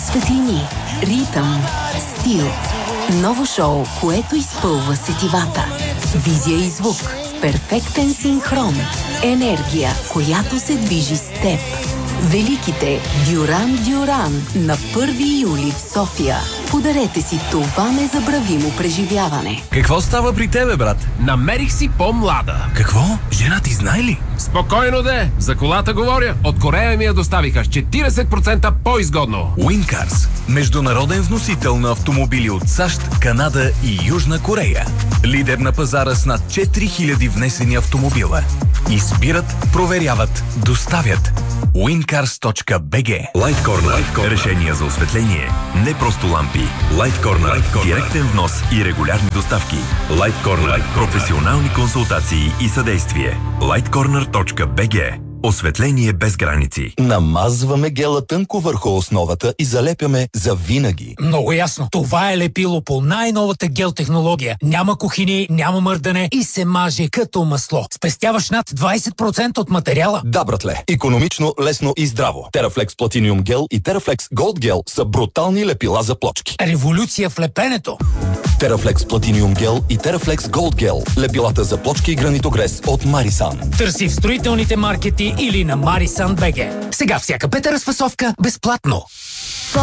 Светлини, ритъм, стил. Ново шоу, което изпълва сетивата. Визия и звук. Перфектен синхрон. Енергия, която се движи с теб. Великите Дюран Дюран на 1 юли в София. Подарете си това незабравимо преживяване. Какво става при тебе, брат? Намерих си по-млада. Какво? Жена ти знае ли? Спокойно де, за колата говоря. От Корея ми я доставиха с 40% по-изгодно. Уинкарс. Международен вносител на автомобили от САЩ, Канада и Южна Корея. Лидер на пазара с над 4000 внесени автомобила. Избират, проверяват, доставят. Wincars.bg. Light Corner. Решения за осветление. Не просто лампи. Light Corner. Директен внос и регулярни доставки. Light Corner. Професионални консултации и съдействие. lightcorner.bg. Осветление без граници. Намазваме гела тънко върху основата и залепяме за винаги. Много ясно. Това е лепило по най-новата гел технология. Няма кухини, няма мърдане и се маже като масло. Спестяваш над 20% от материала. Да, братле. Икономично, лесно и здраво. Терафлекс Platinum Gel и Терафлекс Gold Gel са брутални лепила за плочки. Революция в лепенето. Терафлекс Platinum Gel и Терафлекс Gold Gel. Лепилата за плочки и гранитогрес от Марисан. Търси в строителните маркети или на Marisan.bg. Сега всяка пета разфасовка безплатно.